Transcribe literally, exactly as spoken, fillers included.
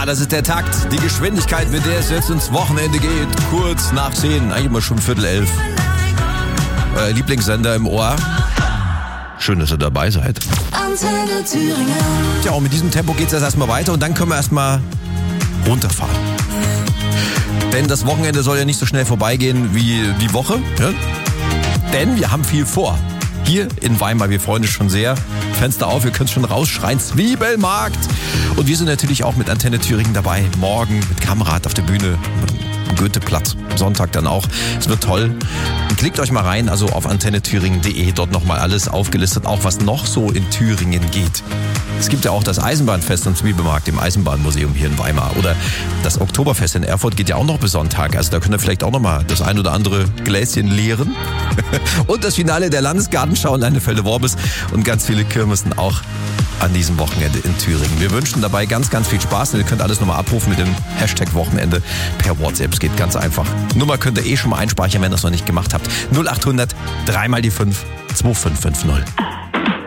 das ist der Takt, die Geschwindigkeit, mit der es jetzt ins Wochenende geht. Kurz nach zehn, eigentlich immer schon Viertel elf. Euer Lieblingssender im Ohr. Schön, dass ihr dabei seid. Antenne Thüringen. Tja, und mit diesem Tempo geht es jetzt erstmal weiter und dann können wir erstmal runterfahren. Denn das Wochenende soll ja nicht so schnell vorbeigehen wie die Woche. Ja? Denn wir haben viel vor. Hier in Weimar, wir freuen uns schon sehr. Fenster auf, ihr könnt schon rausschreien, Zwiebelmarkt. Und wir sind natürlich auch mit Antenne Thüringen dabei. Morgen mit Kamerad auf der Bühne. Am Goetheplatz. Sonntag dann auch. Es wird toll. Und klickt euch mal rein, also auf antenne thüringen punkt de. Dort nochmal alles aufgelistet, auch was noch so in Thüringen geht. Es gibt ja auch das Eisenbahnfest am Zwiebelmarkt im Eisenbahnmuseum hier in Weimar. Oder das Oktoberfest in Erfurt geht ja auch noch bis Sonntag. Also da könnt ihr vielleicht auch noch mal das ein oder andere Gläschen leeren. Und das Finale der Landesgartenschau in Leinefelde-Worbis und ganz viele Kirmessen auch an diesem Wochenende in Thüringen. Wir wünschen dabei ganz, ganz viel Spaß. Und ihr könnt alles nochmal abrufen mit dem Hashtag Wochenende per WhatsApp. Es geht ganz einfach. Nummer könnt ihr eh schon mal einspeichern, wenn ihr das noch nicht gemacht habt. null acht hundert, drei mal die fünf, zwei fünf fünf null.